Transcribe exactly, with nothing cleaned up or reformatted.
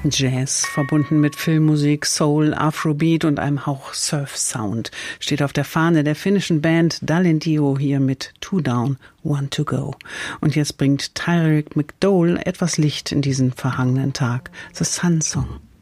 Jazz, verbunden mit Filmmusik, Soul, Afrobeat und einem Hauch Surf-Sound, steht auf der Fahne der finnischen Band Dalendio hier mit Two Down, One to Go. Und jetzt bringt Tyrek McDowell etwas Licht in diesen verhangenen Tag. The Sun Song.